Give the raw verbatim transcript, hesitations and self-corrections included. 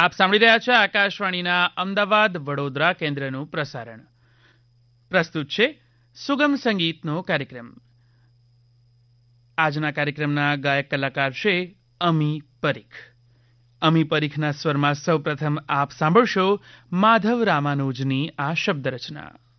આપ સાંભળી રહ્યા છો આકાશવાણીના અમદાવાદ વડોદરા કેન્દ્રનું પ્રસારણ. પ્રસ્તુત છે સુગમ સંગીતનો કાર્યક્રમ. આજના કાર્યક્રમના ગાયક કલાકાર છે અમી પરીખ. અમી પરીખના સ્વરમાં સૌપ્રથમ આપ સાંભળશો માધવ રામાનુજની આ શબ્દ રચના.